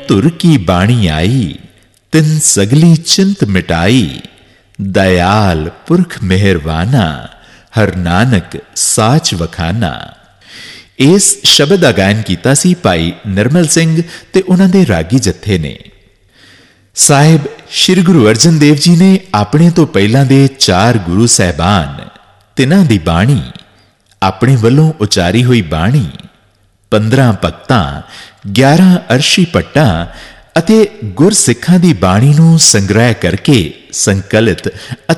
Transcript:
धुर की बाणी आई, तिन सगली चिंत मिटाई। दयाल पुरख मेहरवाना, हर नानक साच वखाना। इस शब्द का गायन किया सी भाई निर्मल सिंह ते उन्हां दे रागी जत्थे ने। साहिब श्री गुरु अर्जन देव जी ने अपने तो पहलां दे 4 गुरु साहबान तिन्हां दी बाणी, अपने वल्लों उचारी हुई बाणी, 15 भगतां, 11 अर्शी पट्टां ਅਤੇ ਗੁਰ ਸਿੱਖਾਂ ਦੀ ਬਾਣੀ ਨੂੰ ਸੰਗ੍ਰਹਿ ਕਰਕੇ ਸੰਕਲਿਤ